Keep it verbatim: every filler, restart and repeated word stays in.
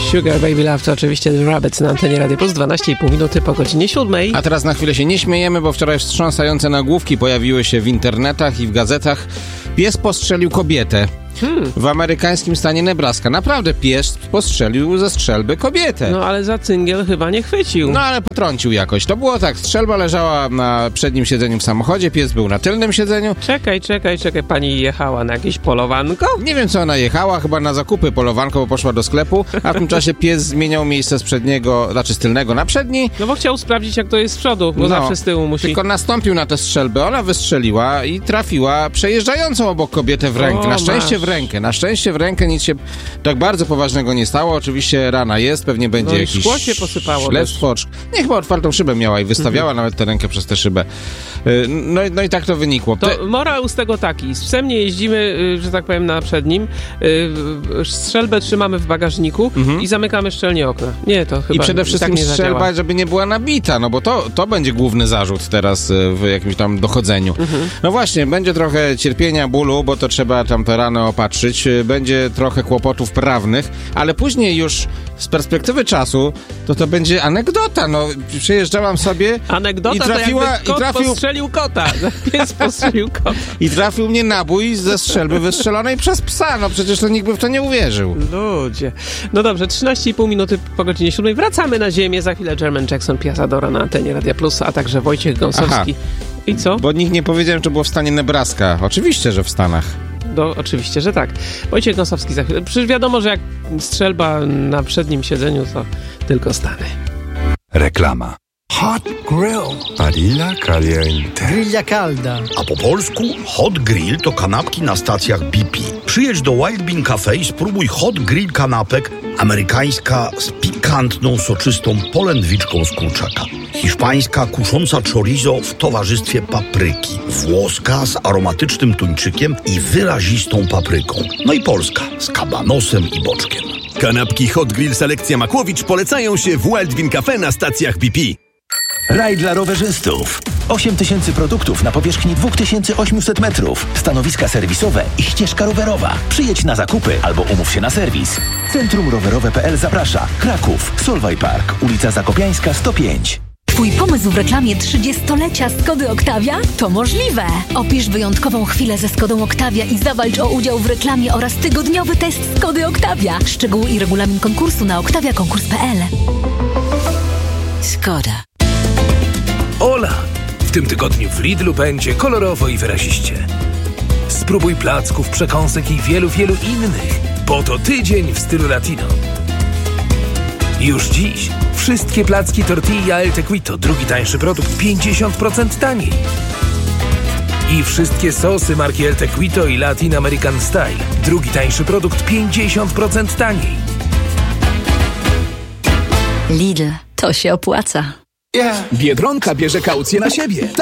Sugar Baby Love to oczywiście The Rabbits na antenie Radio Plus, dwanaście i pół minuty po godzinie siódmej. A teraz na chwilę się nie śmiejemy, bo wczoraj wstrząsające nagłówki pojawiły się w internetach i w gazetach. Pies postrzelił kobietę. Hmm. W amerykańskim stanie Nebraska. Naprawdę pies postrzelił ze strzelby kobietę. No ale za cyngiel chyba nie chwycił. No ale potrącił jakoś. To było tak, strzelba leżała na przednim siedzeniu w samochodzie, pies był na tylnym siedzeniu. Czekaj, czekaj, czekaj, pani jechała na jakieś polowanko? Nie wiem, co ona jechała, chyba na zakupy polowanko, bo poszła do sklepu, a w tym czasie pies zmieniał miejsce z przedniego, znaczy z tylnego na przedni. No bo chciał sprawdzić, jak to jest z przodu, bo no, zawsze z tyłu musi. Tylko nastąpił na tę strzelbę, ona wystrzeliła i trafiła przejeżdżającą obok kobietę w rękę. O, na szczęście masz. w rękę. Na szczęście w rękę nic się tak bardzo poważnego nie stało. Oczywiście rana jest, pewnie będzie no jakieś szkło się posypało śledztwo. Nie, chyba otwartą szybę miała i wystawiała mhm. nawet tę rękę przez tę szybę. No, no i tak to wynikło. To Te... morał z tego taki. Z psem nie jeździmy, że tak powiem, na przednim. Strzelbę trzymamy w bagażniku mhm. i zamykamy szczelnie okna. Nie, to chyba I przede wszystkim tak nie strzelba, zadziała. żeby nie była nabita, no bo to, to będzie główny zarzut teraz w jakimś tam dochodzeniu. Mhm. No właśnie, będzie trochę cierpienia, bólu, bo to trzeba tam te rany opatrzyć. Będzie trochę kłopotów prawnych, ale później już z perspektywy czasu to to będzie anegdota. No, przejeżdżałam sobie anegdota i trafiła, to jakby kot i trafił, postrzelił kota. Pies postrzelił kota. I trafił mnie nabój ze strzelby wystrzelonej przez psa. No przecież to nikt by w to nie uwierzył. Ludzie. No dobrze, trzynaście i pół minuty po godzinie siódmej. Wracamy na ziemię. Za chwilę German Jackson, Piasadora na antenie Radia Plus, a także Wojciech Gąsowski. Aha. I co? Bo nikt nie powiedziałem, czy było w stanie Nebraska. Oczywiście, że w Stanach. No, oczywiście, że tak. Wojciech Gąsowski za chwilę. Przecież wiadomo, że jak strzelba na przednim siedzeniu, to tylko Stany. Reklama. Hot Grill. Barilla Caliente. Grilla calda. A po polsku Hot Grill to kanapki na stacjach B P. Przyjedź do Wild Bean Cafe i spróbuj Hot Grill kanapek. Amerykańska z pikantną, soczystą polędwiczką z kurczaka. Hiszpańska kusząca chorizo w towarzystwie papryki. Włoska z aromatycznym tuńczykiem i wyrazistą papryką. No i polska z kabanosem i boczkiem. Kanapki Hot Grill Selekcja Makłowicz polecają się w Wild Bean Cafe na stacjach B P. Raj dla rowerzystów. osiem tysięcy produktów na powierzchni dwa tysiące osiemset metrów. Stanowiska serwisowe i ścieżka rowerowa. Przyjedź na zakupy albo umów się na serwis. Centrum Rowerowe kropka p l zaprasza. Kraków, Solway Park, ulica Zakopiańska sto pięć. Twój pomysł w reklamie trzydziestolecia Skody Octavia? To możliwe! Opisz wyjątkową chwilę ze Skodą Octavia i zawalcz o udział w reklamie oraz tygodniowy test Skody Octavia. Szczegóły i regulamin konkursu na octavia konkurs kropka p l. Skoda. Ola! W tym tygodniu w Lidlu będzie kolorowo i wyraziście. Spróbuj placków, przekąsek i wielu, wielu innych, bo to tydzień w stylu latino. Już dziś wszystkie placki tortilla El Tequito, drugi tańszy produkt, pięćdziesiąt procent taniej. I wszystkie sosy marki El Tequito i Latin American Style, drugi tańszy produkt, pięćdziesiąt procent taniej. Lidl, to się opłaca. Biedronka bierze kaucję na siebie.